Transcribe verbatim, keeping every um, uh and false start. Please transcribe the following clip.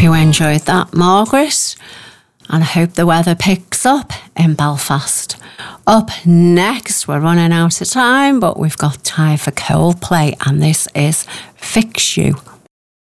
you enjoyed that, Margaret. And I hope the weather picks up in Belfast. Up next, we're running out of time, but we've got time for Coldplay, and this is Fix You.